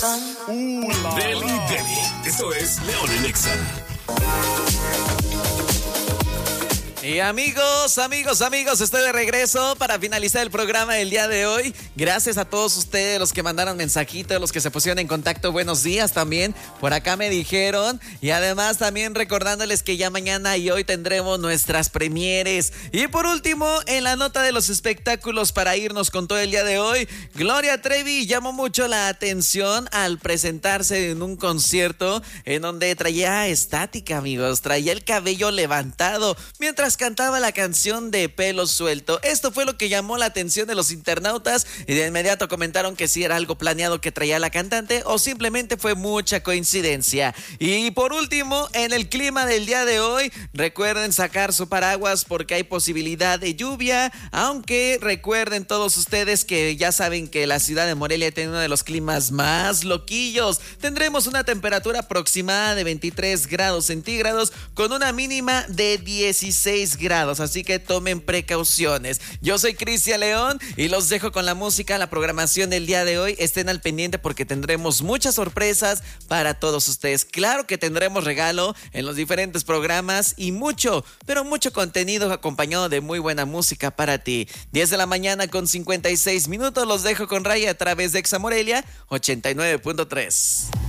Deli Deli. Esto es León en Exa. Y amigos, estoy de regreso para finalizar el programa del día de hoy. Gracias a todos ustedes, los que mandaron mensajitos, los que se pusieron en contacto. Buenos días también, por acá me dijeron. Y además también recordándoles que ya mañana y hoy tendremos nuestras premieres. Y por último, en la nota de los espectáculos para irnos con todo el día de hoy, Gloria Trevi llamó mucho la atención al presentarse en un concierto en donde traía estática, amigos. Traía el cabello levantado mientras cantaba la canción de Pelo Suelto. Esto fue lo que llamó la atención de los internautas y de inmediato comentaron que si era algo planeado que traía la cantante o simplemente fue mucha coincidencia. Y por último, en el clima del día de hoy, recuerden sacar su paraguas porque hay posibilidad de lluvia, aunque recuerden todos ustedes que ya saben que la ciudad de Morelia tiene uno de los climas más loquillos. Tendremos una temperatura aproximada de 23 grados centígrados con una mínima de 16 grados, así que tomen precauciones. Yo soy Cristian León y los dejo con la música, la programación del día de hoy. Estén al pendiente porque tendremos muchas sorpresas para todos ustedes. Claro que tendremos regalo en los diferentes programas y mucho, pero mucho contenido acompañado de muy buena música para ti. 10 de la mañana con 56 minutos, los dejo con Raya a través de Exa Morelia 89.3.